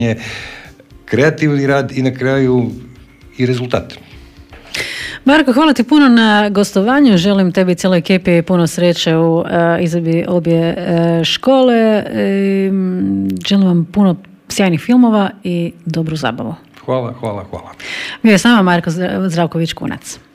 kreativni rad i na kraju i rezultat. Marko, hvala ti puno na gostovanju. Želim tebi i cijeloj ekipi puno sreće u izvedbi obje škole. Želim vam puno sjajnih filmova i dobru zabavu. Hvala. Bio je s nama Marko Zdravković-Kunac.